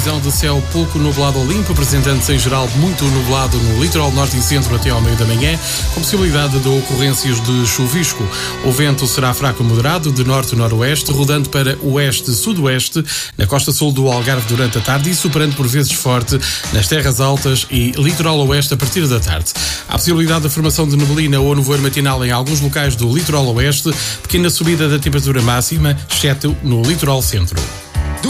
previsão de céu pouco nublado ou limpo, apresentando-se em geral muito nublado no litoral norte e centro até ao meio da manhã, com possibilidade de ocorrências de chuvisco. O vento será fraco moderado, de norte-noroeste, rodando para oeste-sudoeste, na costa sul do Algarve durante a tarde e superando por vezes forte nas terras altas e litoral oeste a partir da tarde. Há possibilidade da formação de neblina ou nevoeiro matinal em alguns locais do litoral oeste, pequena subida da temperatura máxima, exceto no litoral centro.